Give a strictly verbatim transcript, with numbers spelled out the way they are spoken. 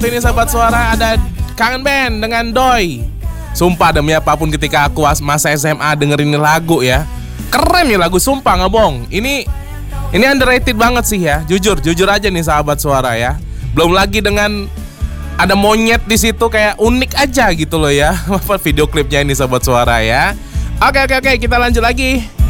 Ini sahabat suara ada Kangen Band dengan Doi. Sumpah demi apapun ketika aku masa S M A dengerin ini lagu ya, keren nih lagu, sumpah nggak bohong. Ini ini underrated banget sih ya. Jujur, jujur aja nih sahabat suara ya. Belum lagi dengan ada monyet di situ, kayak unik aja gitu loh ya. Video klipnya ini sahabat suara ya. Oke oke oke, kita lanjut lagi.